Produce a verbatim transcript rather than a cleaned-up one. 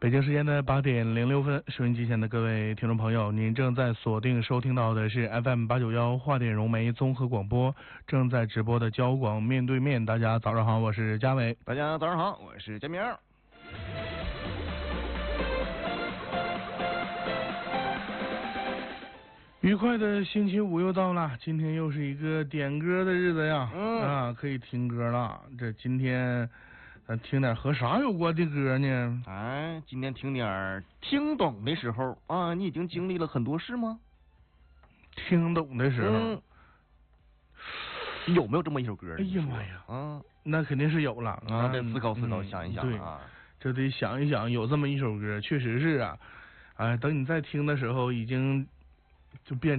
北京时间的八点零六分，收音机前的各位听众朋友，您正在锁定收听到的是 F M 八九一华电融媒综合广播，正在直播的交广面对面。大家早上好，我是嘉伟。 大家早上好，我是佳明。 愉快的星期五又到了，今天又是一个点歌的日子呀， 嗯啊，可以听歌了。这今天咱听点和啥有关的歌呢？ 哎，今天听点听懂的时候啊，你已经经历了很多事吗？ 听懂的时候， 嗯、有没有这么一首歌？ 哎呀妈呀， 啊， 那肯定是有了啊，得思考思考， 嗯、 想一想啊， 对，这得想一想，有这么一首歌，确实是啊，哎，等你再听的时候，已经就变。